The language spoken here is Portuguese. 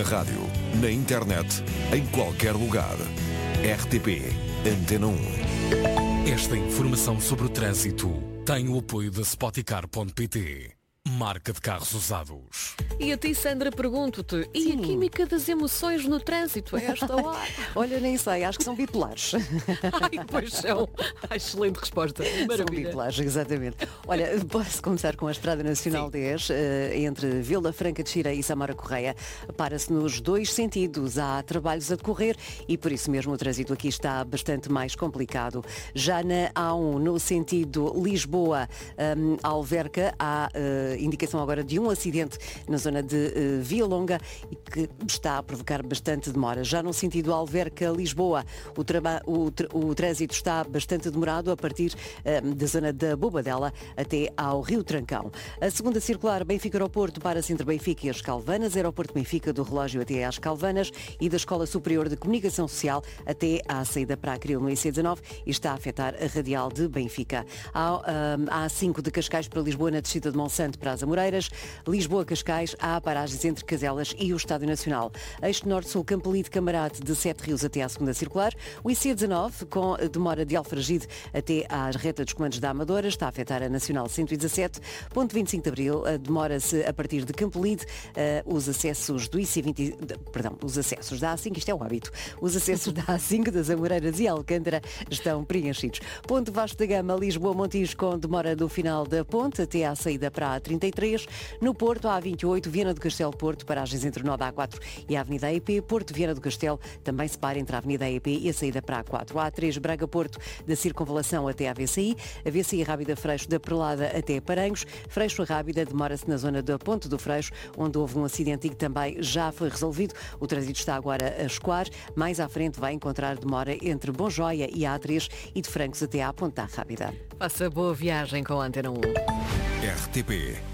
Na rádio, na internet, em qualquer lugar. RTP Antena 1. Esta informação sobre o trânsito tem o apoio da Spoticar.pt, marca de carros usados. E a ti, Sandra, pergunto-te, e a química das emoções no trânsito a esta hora? Olha, nem sei, acho que são bipolares. Ai, pois são. Excelente resposta. São Maravilha. bipolares, exatamente. Olha, posso começar com a Estrada Nacional 10, entre Vila Franca de Xira e Samara Correia. Para-se nos dois sentidos, há trabalhos a decorrer e por isso mesmo o trânsito aqui está bastante mais complicado. Já na A1, no sentido Lisboa-Alverca, há indicação agora de um acidente na zona de Via Longa e que está a provocar bastante demora. Já no sentido Alverca-Lisboa, o trânsito está bastante demorado a partir da zona da Bobadela até ao Rio Trancão. A segunda circular Benfica-Aeroporto para-se entre Benfica e as Calvanas, Aeroporto Benfica do Relógio até às Calvanas e da Escola Superior de Comunicação Social até à saída para a Cril no IC19 e está a afetar a radial de Benfica. A A5 de Cascais para Lisboa na descida de Monsanto para as Amoreiras, Lisboa-Cascais, há paragens entre Caselas e o Estádio Nacional. Eixo Norte-Sul, Campolide, Camarate de Sete Rios até à segunda circular. O IC19, com demora de Alfragide até à reta dos comandos da Amadora, está a afetar a Nacional 117. Ponto 25 de Abril, demora-se a partir de Campolide, os acessos do IC20, os acessos da A5, isto é um hábito, os acessos da A5, das Amoreiras e Alcântara estão preenchidos. Ponte Vasco da Gama, Lisboa-Montijo, com demora do final da ponte até à saída para a A33. No Porto, a A28, Viana do Castelo Porto, paragens entre o nó da A4 e a Avenida EP. Porto Viana do Castelo também se para entre a Avenida EP e a saída para a A4. A A3, Braga-Porto, da Circunvalação até a VCI. A VCI Rábida Freixo da Prelada até Paranhos. Freixo Rábida demora-se na zona da Ponte do Freixo, onde houve um acidente e que também já foi resolvido. O trânsito está agora a escoar. Mais à frente vai encontrar demora entre Bonjoia e a A3 e de Francos até à Ponta Rábida. Faça boa viagem com a Antena 1. RTP